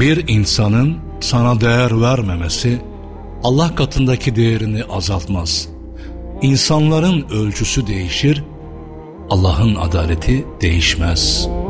Bir insanın sana değer vermemesi Allah katındaki değerini azaltmaz. İnsanların ölçüsü değişir, Allah'ın adaleti değişmez.